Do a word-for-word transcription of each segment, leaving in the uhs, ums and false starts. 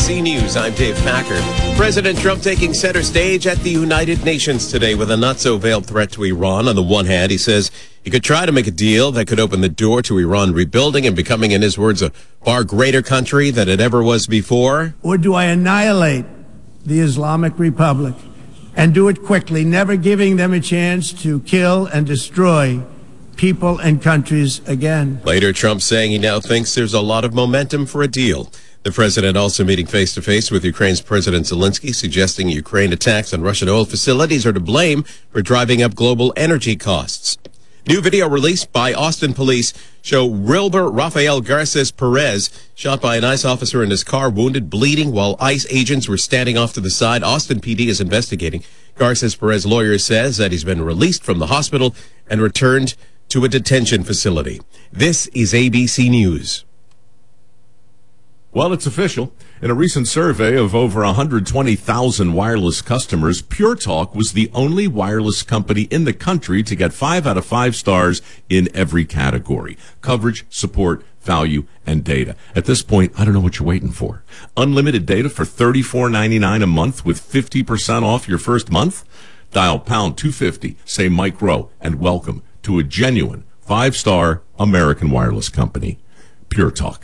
C News, I'm Dave Packer. President Trump taking center stage at the United Nations today with a not-so-veiled threat to Iran. On the one hand, he says he could try to make a deal that could open the door to Iran rebuilding and becoming, in his words, a far greater country than it ever was before. Or do I annihilate the Islamic Republic and do it quickly, never giving them a chance to kill and destroy people and countries again? Later, Trump saying he now thinks there's a lot of momentum for a deal. The president also meeting face-to-face with Ukraine's President Zelensky, suggesting Ukraine attacks on Russian oil facilities are to blame for driving up global energy costs. New video released by Austin police show Wilber Rafael Garces Perez shot by an ICE officer in his car, wounded, bleeding, while ICE agents were standing off to the side. Austin P D is investigating. Garces Perez lawyer says that he's been released from the hospital and returned to a detention facility. This is A B C News. Well, it's official. In a recent survey of over one hundred twenty thousand wireless customers, Pure Talk was the only wireless company in the country to get five out of five stars in every category: coverage, support, value, and data. At this point, I don't know what you're waiting for. Unlimited data for thirty-four ninety-nine a month with fifty percent off your first month? Dial pound two fifty, say Mike Rowe, and welcome to a genuine five-star American wireless company, Pure Talk.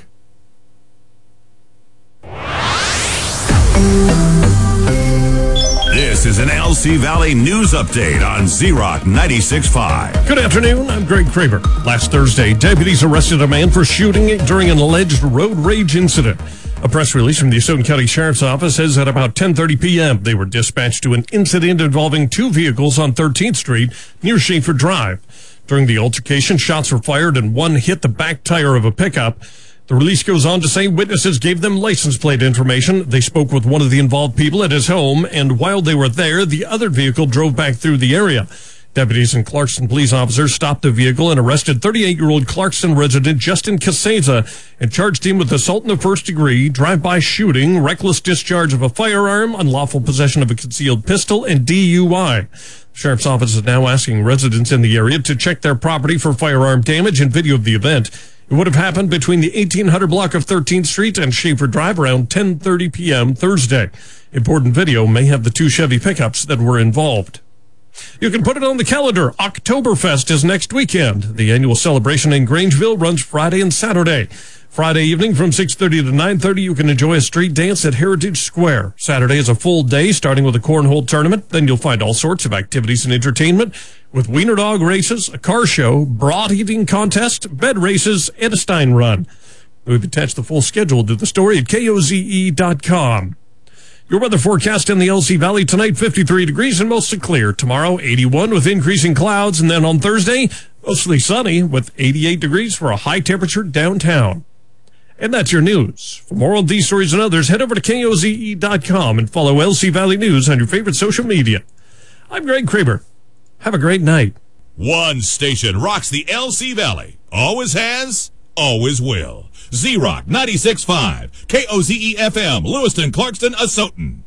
This is an L C Valley News Update on Z-Rock ninety-six point five. Good afternoon, I'm Greg Kramer. Last Thursday, deputies arrested a man for shooting during an alleged road rage incident. A press release from the Stoughton County Sheriff's Office says at about ten thirty p.m. they were dispatched to an incident involving two vehicles on thirteenth Street near Schaefer Drive. During the altercation, shots were fired and one hit the back tire of a pickup. The release goes on to say witnesses gave them license plate information. They spoke with one of the involved people at his home, and while they were there, the other vehicle drove back through the area. Deputies and Clarkston police officers stopped the vehicle and arrested thirty-eight-year-old Clarkston resident Justin Caseza and charged him with assault in the first degree, drive-by shooting, reckless discharge of a firearm, unlawful possession of a concealed pistol, and D U I. The Sheriff's Office is now asking residents in the area to check their property for firearm damage and video of the event. It would have happened between the eighteen hundred block of thirteenth Street and Schaefer Drive around ten thirty p.m. Thursday. Important video may have the two Chevy pickups that were involved. You can put it on the calendar. Oktoberfest is next weekend. The annual celebration in Grangeville runs Friday and Saturday. Friday evening from six thirty to nine thirty, you can enjoy a street dance at Heritage Square. Saturday is a full day, starting with a cornhole tournament. Then you'll find all sorts of activities and entertainment, with wiener dog races, a car show, broad eating contest, bed races, and a Stein run. We've attached the full schedule to the story at K O Z E dot com. Your weather forecast in the L C Valley tonight, fifty-three degrees and mostly clear. Tomorrow, eighty-one with increasing clouds. And then on Thursday, mostly sunny with eighty-eight degrees for a high temperature downtown. And that's your news. For more on these stories and others, head over to K O Z E dot com and follow L C Valley News on your favorite social media. I'm Greg Kramer. Have a great night. One station rocks the L C Valley. Always has, always will. Z-Rock ninety-six point five. K O Z E F M, Lewiston, Clarkston, Asotin.